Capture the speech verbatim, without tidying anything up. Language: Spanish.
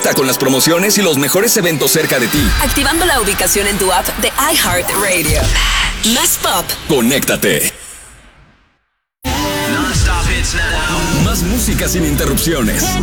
Conecta con las promociones y los mejores eventos cerca de ti. Activando la ubicación en tu app de iHeartRadio. Más pop. Conéctate. Non-stop hits now. Más música sin interrupciones.